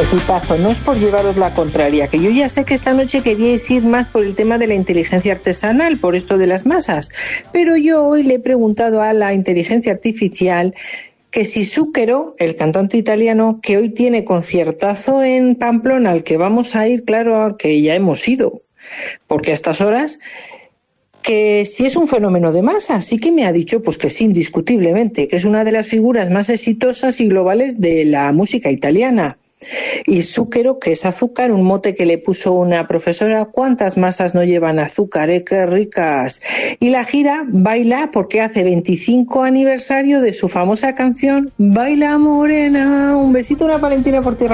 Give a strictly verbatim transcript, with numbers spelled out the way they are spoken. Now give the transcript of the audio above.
Equipazo, no es por llevaros la contraria, que yo ya sé que esta noche queríais ir más por el tema de la inteligencia artesanal, por esto de las masas, pero yo hoy le he preguntado a la inteligencia artificial que si Zucchero, el cantante italiano, que hoy tiene conciertazo en Pamplona, al que vamos a ir, claro, que ya hemos ido, porque a estas horas, que si es un fenómeno de masa, así que me ha dicho pues que sí, indiscutiblemente, que es una de las figuras más exitosas y globales de la música italiana. Y Zucchero, que es azúcar, un mote que le puso una profesora. ¿Cuántas masas no llevan azúcar, eh? ¡Qué ricas! Y la gira baila porque hace veinticinco aniversario de su famosa canción Baila Morena. Un besito, una Valentina por tierra.